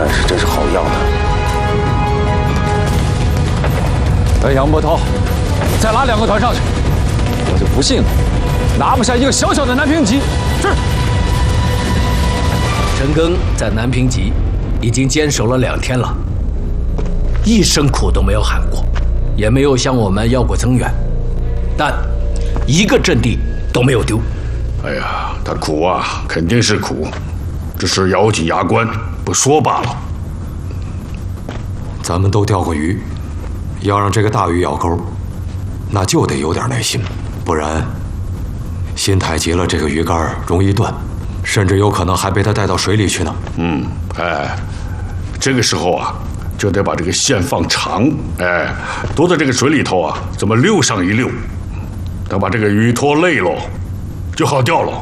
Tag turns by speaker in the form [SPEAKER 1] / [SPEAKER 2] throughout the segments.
[SPEAKER 1] 但是这是好样的。
[SPEAKER 2] 哎，杨波涛，再拉2个团上去，我就不信拿不下一个小小的南平集。是。
[SPEAKER 3] 陈赓在南平集已经坚守了2天了，一声苦都没有喊过，也没有向我们要过增援，但一个阵地都没有丢。
[SPEAKER 4] 哎呀，他苦啊，肯定是苦，只是咬紧牙关不说罢了。
[SPEAKER 5] 咱们都钓过鱼，要让这个大鱼咬钩，那就得有点耐心，不然心太急了，这个鱼竿容易断，甚至有可能还被它带到水里去呢。
[SPEAKER 4] 这个时候啊，就得把这个线放长，多在这个水里头啊，怎么溜上一溜，等把这个鱼拖累喽，就好钓了。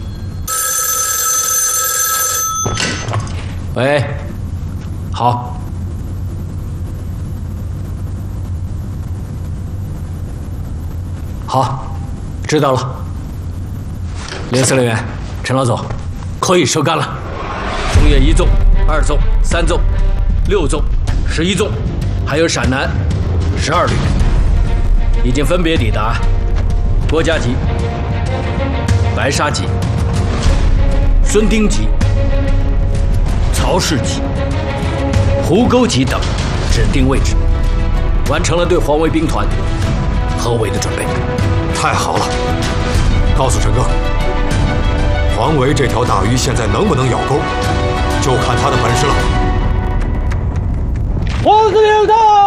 [SPEAKER 3] 喂，好。好，知道了。连司令员，陈老总，可以收竿了。中野1纵、2纵、3纵、6纵、11纵，还有陕南12旅，已经分别抵达郭家集、白沙集、孙丁集、曹氏集、湖沟集等指定位置，完成了对黄维兵团合围的准备。
[SPEAKER 5] 太好了！告诉陈赓，黄维这条大鱼现在能不能咬钩，就看他的本事了。
[SPEAKER 2] 黄司令到！